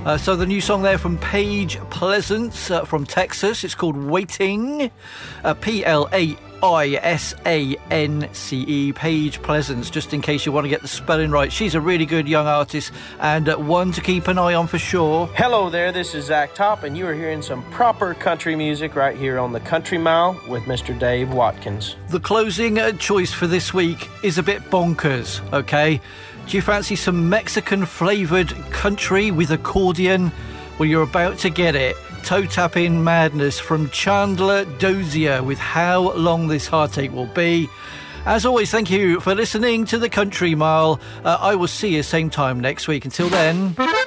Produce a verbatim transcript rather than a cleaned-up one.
Uh, so the new song there from Paige Pleasance uh, from Texas. It's called Waiting. Uh, P L A I S A N C E, Paige Pleasance, just in case you want to get the spelling right. She's a really good young artist and uh, one to keep an eye on for sure. Hello there, this is Zach Top, and you are hearing some proper country music right here on the Country Mile with Mister Dave Watkins. The closing uh, choice for this week is a bit bonkers, okay? Do you fancy some Mexican-flavoured country with accordion? Well, you're about to get it. Toe-tapping madness from Chandler Dozier with How Long This Heartache Will Be. As always, thank you for listening to The Country Mile. Uh, I will see you same time next week. Until then...